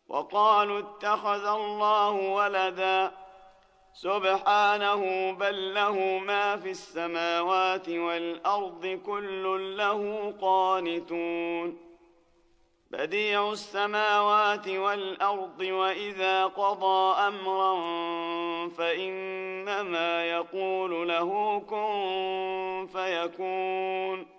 وقالوا اتخذ الله ولدا سبحانه بل له ما في السماوات والأرض كل له قانتون بديع السماوات والأرض وإذا قضى أمرا فإنما يقول له كن فيكون